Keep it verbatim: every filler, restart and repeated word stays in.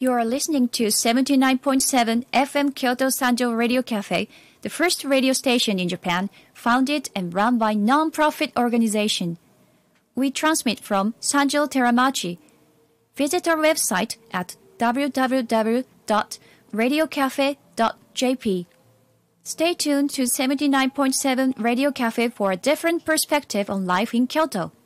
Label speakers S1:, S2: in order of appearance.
S1: You are listening to seventy-nine point seven F M Kyoto Sanjo Radio Cafe, the first radio station in Japan, founded and run by non-profit organization. We transmit from Sanjo Teramachi. Visit our website at w w w dot radio cafe dot j p. Stay tuned to seventy-nine point seven Radio Cafe for a different perspective on life in Kyoto.